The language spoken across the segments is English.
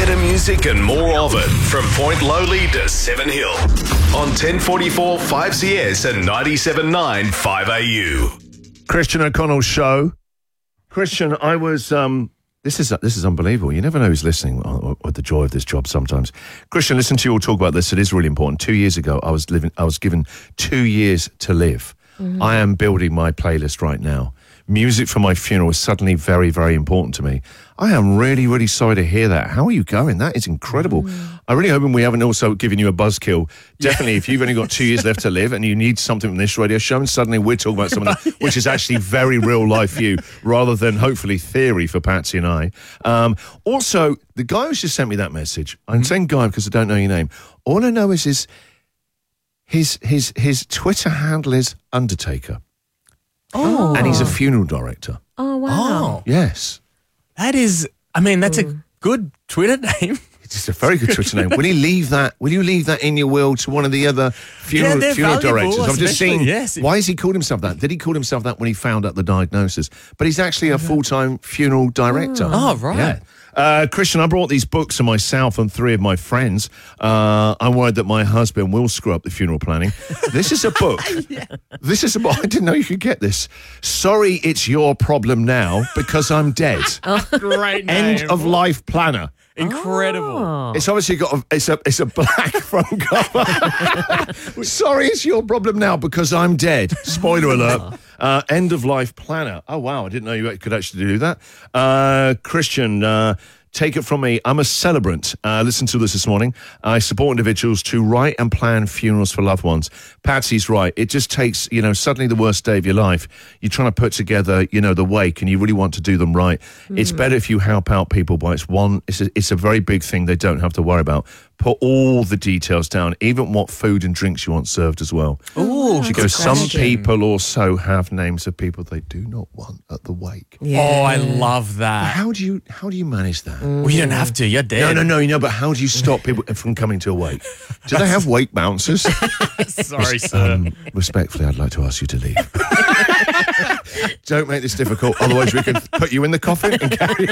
Better music and more of it from Point Lowly to Seven Hill on 1044 5CS and 97.9 5AU. Christian O'Connell's show. Christian, I was... This is unbelievable. You never know who's listening with the joy of this job sometimes. Christian, listen to you all talk about this. It is really important. 2 years ago, I was given 2 years to live. Mm-hmm. I am building my playlist right now. Music for my funeral is suddenly very, very important to me. I am really, really sorry to hear that. How are you going? That is incredible. I'm really hoping we haven't also given you a buzzkill. Definitely, if you've only got 2 years left to live and you need something from this radio show, and suddenly we're talking about something which is actually very real life for you, rather than hopefully theory for Patsy and I. Also, the guy who's just sent me that message, I'm saying guy because I don't know your name. All I know is his Twitter handle is Undertaker. Oh. And he's a funeral director. Oh, wow. Oh. Yes. That is, that's a good Twitter name. It's a very good Twitter name. Will you leave that in your will to one of the other funeral directors? I'm just saying, yes. Why has he called himself that? Did he call himself that when he found out the diagnosis? But he's actually a full-time funeral director. Oh, right. Yeah. Christian, I brought these books to myself and three of my friends. I'm worried that my husband will screw up the funeral planning. This is a book. This is a book. I didn't know you could get this. Sorry, it's your problem now because I'm dead. Great name. End of life planner. Incredible. It's obviously got it's a black front cover. Sorry, it's your problem now because I'm dead. Spoiler alert. End of life planner. Oh wow, I didn't know you could actually do that. Christian, take it from me. I'm a celebrant. Listen to this morning. I support individuals to write and plan funerals for loved ones. Patsy's right. It just takes, suddenly the worst day of your life. You're trying to put together, the wake, and you really want to do them right. It's better if you help out people by it's a very big thing they don't have to worry about. Put all the details down, even what food and drinks you want served as well. Oh, she goes, some people also have names of people they do not want at the wake. Yeah. Oh, I love that. How do you manage that? Well, you don't have to. You're dead. No, but how do you stop people from coming to a wake? Do they have wake bouncers? Sorry, sir. Respectfully, I'd like to ask you to leave. Don't make this difficult, otherwise we can put you in the coffin and carry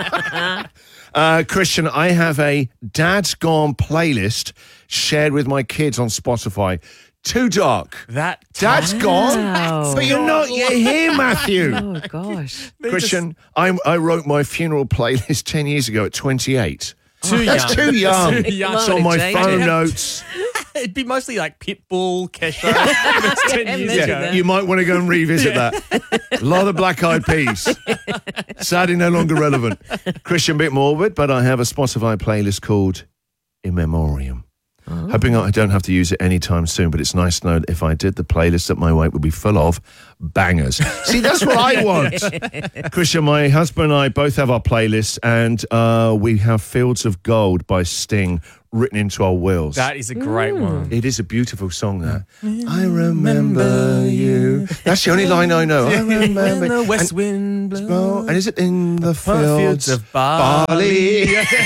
on. Christian, I have a Dad's Gone playlist shared with my kids on Spotify. Too dark. Dad's gone, but you're not yet here, Matthew. Oh, gosh. Christian, I wrote my funeral playlist 10 years ago at 28. That's too young. It's on my phone notes. It'd be mostly like Pitbull, Kesha. That's 10 years ago. You might want to go and revisit that. A lot of Black Eyed Peas. Sadly, no longer relevant. Christian, bit morbid, but I have a Spotify playlist called In Memoriam. Hoping I don't have to use it anytime soon, but it's nice to know that if I did, the playlist at my wake would be full of bangers. See, that's what I want. Christian, my husband and I both have our playlists, and we have Fields of Gold by Sting written into our wills. That is a great one. It is a beautiful song, that. I remember you. That's the only line I know. I remember the west wind blows. And is it in the fields of barley?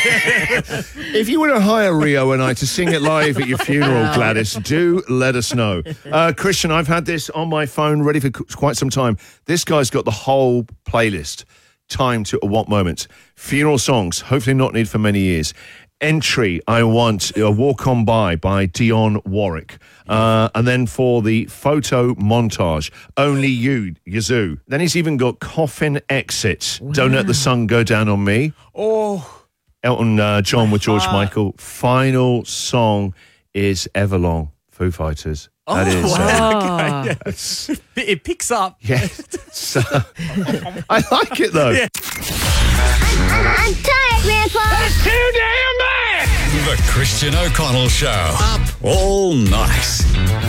If you want to hire Rio and I to sing it live at your funeral, Gladys, do let us know. Christian, I've had this on my phone ready for quite some time. This guy's got the whole playlist timed to what moment. Funeral songs, hopefully not needed for many years. Entry, I want a Walk On By Dionne Warwick. And then for the photo montage, Only You, Yazoo. Then he's even got Coffin Exit, Don't Let the Sun Go Down On Me. Oh. Elton John with George Michael. Final song is Everlong, Foo Fighters. That is. Wow. Okay. It picks up. Yes. So, I like it, though. Yeah. I'm tired, Grandpa. That's too damn bad! The Christian O'Connell Show. Up all night.